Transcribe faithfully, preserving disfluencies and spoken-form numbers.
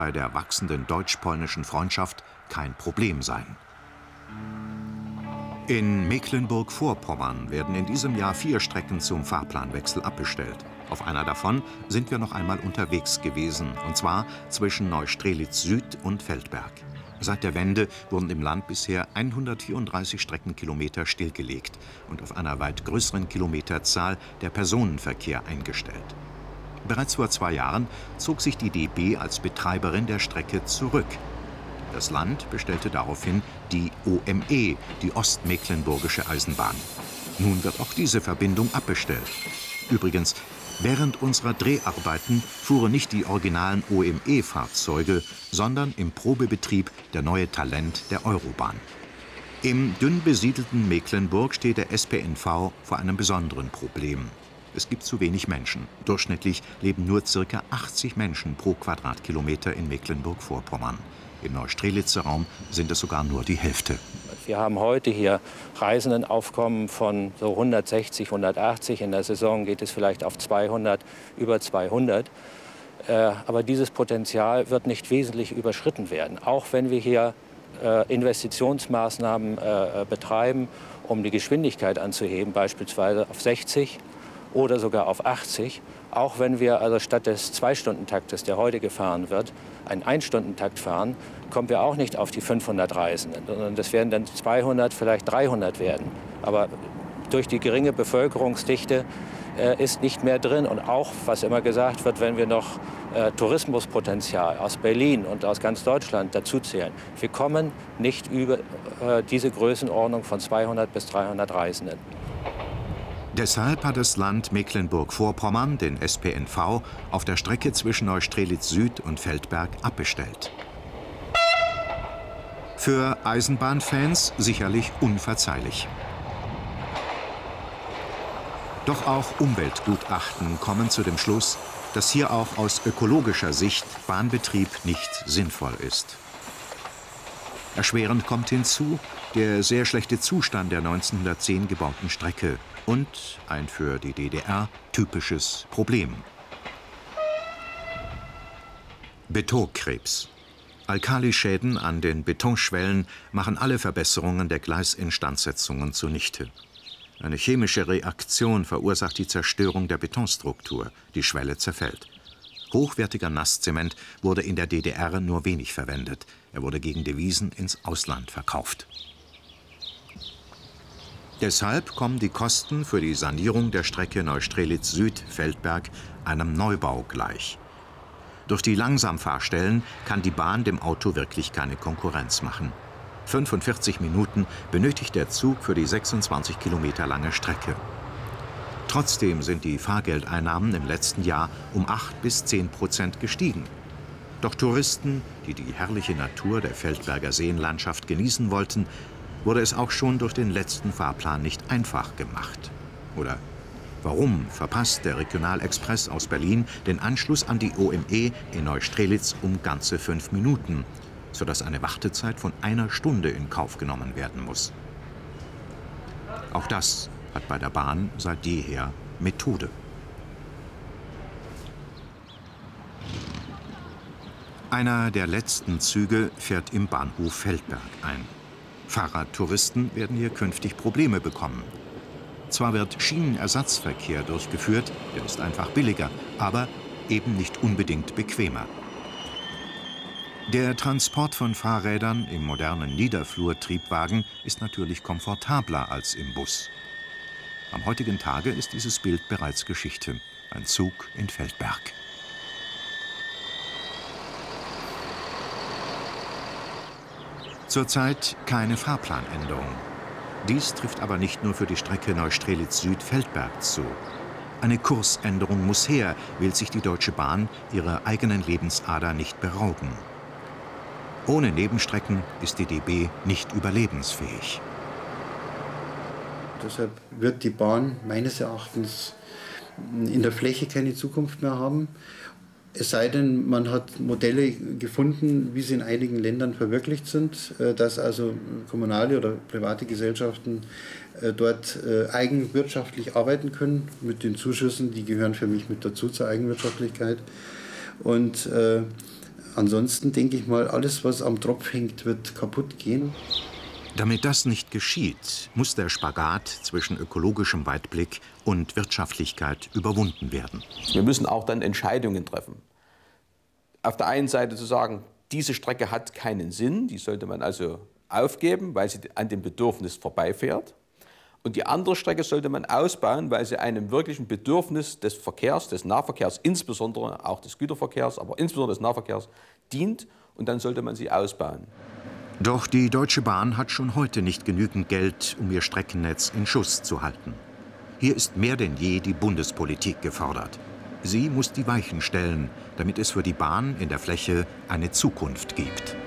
bei der wachsenden deutsch-polnischen Freundschaft kein Problem sein. In Mecklenburg-Vorpommern werden in diesem Jahr vier Strecken zum Fahrplanwechsel abbestellt. Auf einer davon sind wir noch einmal unterwegs gewesen, und zwar zwischen Neustrelitz Süd und Feldberg. Seit der Wende wurden im Land bisher hundertvierunddreißig Streckenkilometer stillgelegt und auf einer weit größeren Kilometerzahl der Personenverkehr eingestellt. Bereits vor zwei Jahren zog sich die D B als Betreiberin der Strecke zurück. Das Land bestellte daraufhin die O M E, die Ostmecklenburgische Eisenbahn. Nun wird auch diese Verbindung abbestellt. Übrigens, während unserer Dreharbeiten fuhren nicht die originalen O M E-Fahrzeuge, sondern im Probebetrieb der neue Talent der Eurobahn. Im dünn besiedelten Mecklenburg steht der S P N V vor einem besonderen Problem. Es gibt zu wenig Menschen. Durchschnittlich leben nur ca. achtzig Menschen pro Quadratkilometer in Mecklenburg-Vorpommern. Im Neustrelitzer Raum sind es sogar nur die Hälfte. Wir haben heute hier Reisendenaufkommen von so hundertsechzig, hundertachtzig. In der Saison geht es vielleicht auf zweihundert, über zweihundert. Äh, aber dieses Potenzial wird nicht wesentlich überschritten werden. Auch wenn wir hier äh, Investitionsmaßnahmen äh, betreiben, um die Geschwindigkeit anzuheben, beispielsweise auf sechzig oder sogar auf achtzig. Auch wenn wir also statt des Zwei-Stunden-Taktes, der heute gefahren wird, einen Ein-Stunden-Takt fahren, kommen wir auch nicht auf die fünfhundert Reisenden, sondern das werden dann zweihundert, vielleicht dreihundert werden. Aber durch die geringe Bevölkerungsdichte äh, ist nicht mehr drin. Und auch, was immer gesagt wird, wenn wir noch äh, Tourismuspotenzial aus Berlin und aus ganz Deutschland dazuzählen, wir kommen nicht über äh, diese Größenordnung von zweihundert bis dreihundert Reisenden. Deshalb hat das Land Mecklenburg-Vorpommern den S P N V auf der Strecke zwischen Neustrelitz Süd und Feldberg abbestellt. Für Eisenbahnfans sicherlich unverzeihlich. Doch auch Umweltgutachten kommen zu dem Schluss, dass hier auch aus ökologischer Sicht Bahnbetrieb nicht sinnvoll ist. Erschwerend kommt hinzu der sehr schlechte Zustand der neunzehnhundertzehn gebauten Strecke und ein für die D D R typisches Problem. Betonkrebs. Alkalischäden an den Betonschwellen machen alle Verbesserungen der Gleisinstandsetzungen zunichte. Eine chemische Reaktion verursacht die Zerstörung der Betonstruktur. Die Schwelle zerfällt. Hochwertiger Nasszement wurde in der D D R nur wenig verwendet. Er wurde gegen Devisen ins Ausland verkauft. Deshalb kommen die Kosten für die Sanierung der Strecke Neustrelitz Süd-Feldberg einem Neubau gleich. Durch die Langsamfahrstellen kann die Bahn dem Auto wirklich keine Konkurrenz machen. fünfundvierzig Minuten benötigt der Zug für die sechsundzwanzig Kilometer lange Strecke. Trotzdem sind die Fahrgeldeinnahmen im letzten Jahr um acht bis zehn Prozent gestiegen. Doch Touristen, die die herrliche Natur der Feldberger Seenlandschaft genießen wollten, wurde es auch schon durch den letzten Fahrplan nicht einfach gemacht. Oder warum verpasst der Regionalexpress aus Berlin den Anschluss an die O M E in Neustrelitz um ganze fünf Minuten, sodass eine Wartezeit von einer Stunde in Kauf genommen werden muss? Auch das hat bei der Bahn seit jeher Methode. Einer der letzten Züge fährt im Bahnhof Feldberg ein. Fahrradtouristen werden hier künftig Probleme bekommen. Zwar wird Schienenersatzverkehr durchgeführt, der ist einfach billiger, aber eben nicht unbedingt bequemer. Der Transport von Fahrrädern im modernen Niederflurtriebwagen ist natürlich komfortabler als im Bus. Am heutigen Tage ist dieses Bild bereits Geschichte. Ein Zug in Feldberg. Zurzeit keine Fahrplanänderung. Dies trifft aber nicht nur für die Strecke Neustrelitz Süd-Feldberg zu. Eine Kursänderung muss her, will sich die Deutsche Bahn ihrer eigenen Lebensader nicht berauben. Ohne Nebenstrecken ist die D B nicht überlebensfähig. Deshalb wird die Bahn meines Erachtens in der Fläche keine Zukunft mehr haben. Es sei denn, man hat Modelle gefunden, wie sie in einigen Ländern verwirklicht sind, dass also kommunale oder private Gesellschaften dort eigenwirtschaftlich arbeiten können mit den Zuschüssen, die gehören für mich mit dazu zur Eigenwirtschaftlichkeit. Und ansonsten denke ich mal, alles, was am Tropf hängt, wird kaputt gehen. Damit das nicht geschieht, muss der Spagat zwischen ökologischem Weitblick und Wirtschaftlichkeit überwunden werden. Wir müssen auch dann Entscheidungen treffen. Auf der einen Seite zu sagen, diese Strecke hat keinen Sinn, die sollte man also aufgeben, weil sie an dem Bedürfnis vorbeifährt. Und die andere Strecke sollte man ausbauen, weil sie einem wirklichen Bedürfnis des Verkehrs, des Nahverkehrs, insbesondere auch des Güterverkehrs, aber insbesondere des Nahverkehrs dient. Und dann sollte man sie ausbauen. Doch die Deutsche Bahn hat schon heute nicht genügend Geld, um ihr Streckennetz in Schuss zu halten. Hier ist mehr denn je die Bundespolitik gefordert. Sie muss die Weichen stellen, damit es für die Bahn in der Fläche eine Zukunft gibt.